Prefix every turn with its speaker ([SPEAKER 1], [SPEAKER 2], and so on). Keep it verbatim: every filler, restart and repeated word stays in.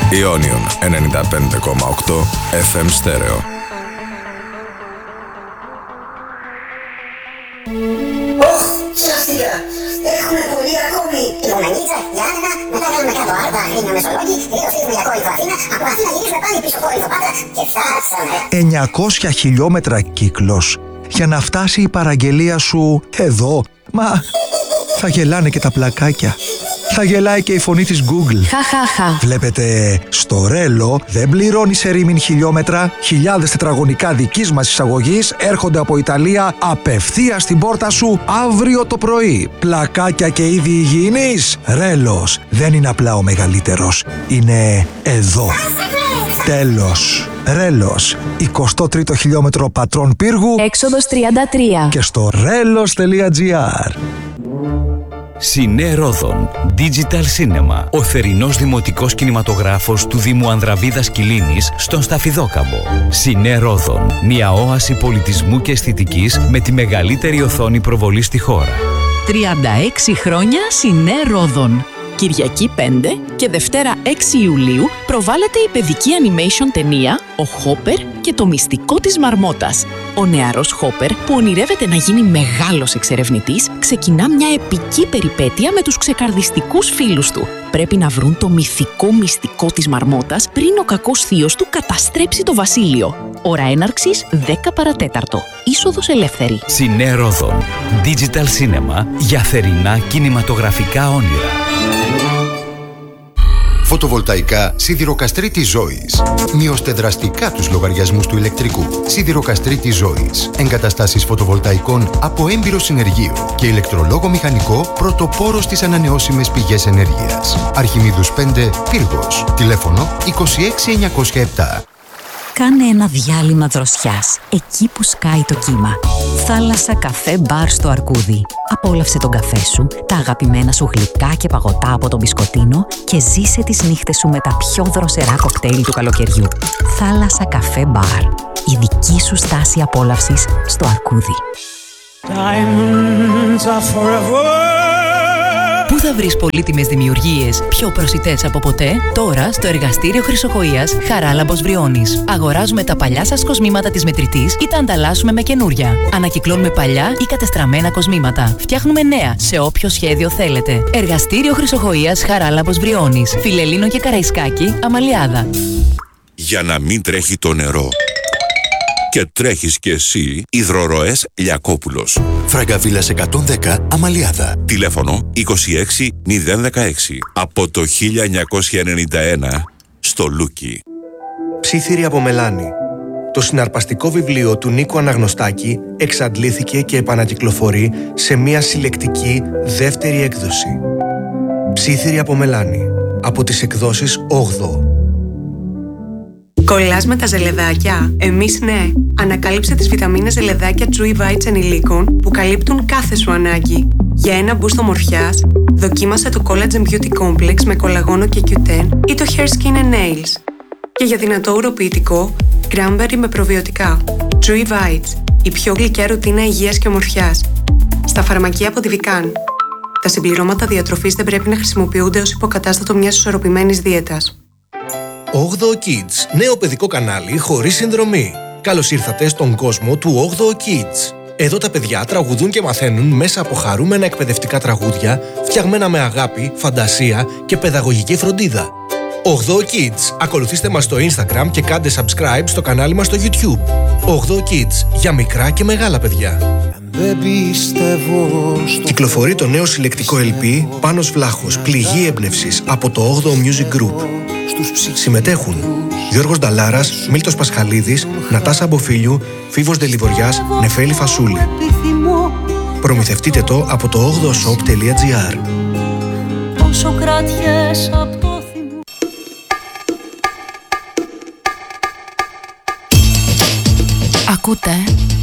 [SPEAKER 1] Ionion ενενήντα πέντε κόμμα οκτώ εφ εμ στέρεο.
[SPEAKER 2] Σωστικά. Έχουμε πολύ ακόμη. Λιμονανίτσα, Γιάννενα, μετά κάνουμε κάτω Άρτα, Αγρίνιο Μεσολόγγι, τελειώσαμε για κόρυφο Αθήνα, από Αθήνα γυρίσουμε πάλι πίσω κόρυφο Πάτρα και φτάσαμε.
[SPEAKER 3] εννιακόσια χιλιόμετρα κύκλος για να φτάσει η παραγγελία σου εδώ. Μα θα γελάνε και τα πλακάκια. Θα γελάει και η φωνή της Google.
[SPEAKER 4] Χαχαχα.
[SPEAKER 3] Βλέπετε, στο Ρέλο δεν πληρώνεις σε ρήμην χιλιόμετρα. Χιλιάδες τετραγωνικά δικής μας εισαγωγής έρχονται από Ιταλία απευθείας στην πόρτα σου αύριο το πρωί. Πλακάκια και είδη υγιεινής. Ρέλος δεν είναι απλά ο μεγαλύτερος. Είναι εδώ. Τέλος. Ρέλος, εικοστό τρίτο χιλιόμετρο Πατρών Πύργου,
[SPEAKER 4] έξοδος τριάντα τρία.
[SPEAKER 3] και στο ρέλος τελεία τζι άρ.
[SPEAKER 5] Σινέ Ρόδον Digital Cinema, ο θερινός δημοτικός κινηματογράφος του Δήμου Ανδραβίδας Κιλίνης στον Σταφιδόκαμπο. Σινέ Ρόδον, μια όαση πολιτισμού και αισθητικής με τη μεγαλύτερη οθόνη προβολή στη χώρα.
[SPEAKER 6] τριάντα έξι χρόνια Σινέ Ρόδον. Κυριακή πέντε και Δευτέρα έξι Ιουλίου προβάλλεται η παιδική animation ταινία «Ο Χόπερ και το μυστικό της Μαρμότας». Ο νεαρός Χόπερ, που ονειρεύεται να γίνει μεγάλος εξερευνητής, ξεκινά μια επική περιπέτεια με τους ξεκαρδιστικούς φίλους του. Πρέπει να βρουν το μυθικό μυστικό της Μαρμότας πριν ο κακός θείος του καταστρέψει το βασίλειο. Ώρα έναρξης δέκα παρατέταρτο. Είσοδος ελεύθερη.
[SPEAKER 5] Σινέ Ρόδον Digital Cinema, για θερινά κινηματογραφικά όνειρα.
[SPEAKER 7] Φωτοβολταϊκά Σιδηροκαστρίτη Ζώης. Μειώστε δραστικά τους λογαριασμούς του ηλεκτρικού. Σιδηροκαστρίτη Ζώης. Εγκαταστάσεις φωτοβολταϊκών από έμπειρο συνεργείο και ηλεκτρολόγο μηχανικό, πρωτοπόρο στις ανανεώσιμες πηγές ενέργειας. Αρχιμίδους πέντε, Πύργος. Τηλέφωνο είκοσι έξι εννιακόσια επτά.
[SPEAKER 6] Κάνε ένα διάλειμμα δροσιάς, εκεί που σκάει το κύμα. Θάλασσα καφέ μπαρ στο Αρκούδι. Απόλαυσε τον καφέ σου, τα αγαπημένα σου γλυκά και παγωτά από τον μπισκοτίνο και ζήσε τις νύχτες σου με τα πιο δροσερά κοκτέιλ του καλοκαιριού. Θάλασσα καφέ μπαρ. Η δική σου στάση απόλαυσης στο Αρκούδι. Πού θα βρεις πολύτιμες δημιουργίες πιο προσιτές από ποτέ? Τώρα στο εργαστήριο Χρυσοχοΐας Χαράλαμπος Βριώνης. Αγοράζουμε τα παλιά σας κοσμήματα της μετρητής ή τα ανταλλάσσουμε με καινούρια. Ανακυκλώνουμε παλιά ή κατεστραμμένα κοσμήματα. Φτιάχνουμε νέα σε όποιο σχέδιο θέλετε. Εργαστήριο Χρυσοχοΐας Χαράλαμπος Βριώνης. Φιλελλήνο και Καραϊσκάκη, Αμαλιάδα.
[SPEAKER 8] Για να μην τρέχει το νερό και τρέχεις κι εσύ, Υδροροές Λιακόπουλος.
[SPEAKER 7] Φραγκαβίλας εκατόν δέκα, Αμαλιάδα.
[SPEAKER 8] Τηλέφωνο είκοσι έξι μηδέν δεκαέξι. Από το χίλια εννιακόσια ενενήντα ένα στο Λούκι.
[SPEAKER 9] Ψήθυρη από μελάνι. Το συναρπαστικό βιβλίο του Νίκου Αναγνωστάκη εξαντλήθηκε και επανακυκλοφορεί σε μια συλλεκτική δεύτερη έκδοση. Ψήθυρη από μελάνι. Από τις εκδόσεις όγδοο.
[SPEAKER 10] Κολλάς με τα ζελεδάκια? Εμείς ναι. Ανακάλυψε τις βιταμίνες ζελεδάκια Chewy Bites ενηλίκων που καλύπτουν κάθε σου ανάγκη. Για ένα μπούστο ομορφιάς, δοκίμασε το Collagen Beauty Complex με κολαγόνο και κιου τεν ή το Hair Skin and Nails. Και για δυνατό ουροποιητικό, Cranberry με προβιωτικά. Chewy Bites, η πιο γλυκιά ρουτίνα υγείας και ομορφιάς. Στα φαρμακεία από τη Vican. Τα συμπληρώματα διατροφής δεν πρέπει να χρησιμοποιούνται ως υποκατάστατο μιας ισορροπημένης δίαιτας.
[SPEAKER 9] όγδοο Kids, νέο παιδικό κανάλι χωρίς συνδρομή. Καλώς ήρθατε στον κόσμο του όγδοο Kids. Εδώ τα παιδιά τραγουδούν και μαθαίνουν μέσα από χαρούμενα εκπαιδευτικά τραγούδια, φτιαγμένα με αγάπη, φαντασία και παιδαγωγική φροντίδα. όγδοο Kids. Ακολουθήστε μας στο Instagram και κάντε subscribe στο κανάλι μας στο YouTube. όγδοο Kids, για μικρά και μεγάλα παιδιά.
[SPEAKER 11] Δεν πιστεύω στο...
[SPEAKER 9] Κυκλοφορεί το νέο συλλεκτικό ελ πι Πάνος Βλάχος, πληγή έμπνευσης από το όγδοο Music Group. Συμμετέχουν Γιώργος Νταλάρας, Μίλτος Πασχαλίδης, Νατάσα Μποφίλιου, Φίβος Δελιβοριάς, Νεφέλη Φασούλη. Προμηθευτείτε το από το όγδοο shop τελεία τζι άρ.
[SPEAKER 6] Ακούτε